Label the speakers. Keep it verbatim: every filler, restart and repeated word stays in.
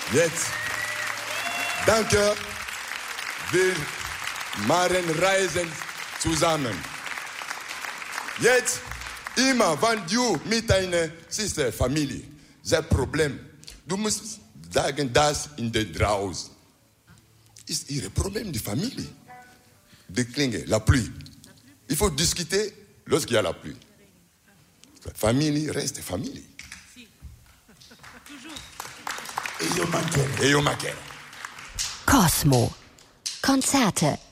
Speaker 1: Jetzt, danke, wir machen Reisen zusammen. Jetzt, immer, wenn du mit deiner Sister, Familie, das Problem, du musst sagen, das in der draußen ist ihr Problem, die Familie. Die Klinge, la pluie. Il faut discuter lorsqu'il y a la pluie. Famille reste famille.
Speaker 2: E io mancherò.
Speaker 1: E io mancherò.
Speaker 3: Cosmo. Konzerte